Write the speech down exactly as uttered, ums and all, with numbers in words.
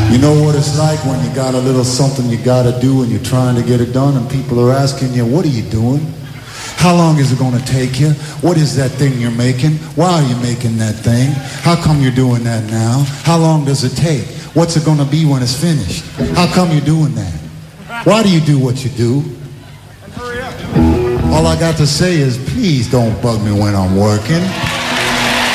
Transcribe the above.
You know what it's like when you got a little something you gotta do and you're trying to get it done and people are asking you, what are you doing? How long is it gonna take you? What is that thing you're making? Why are you making that thing? How come you're doing that now? How long does it take? What's it gonna be when it's finished? How come you're doing that? Why do you do what you do? All I got to say is, please don't bug me when I'm working.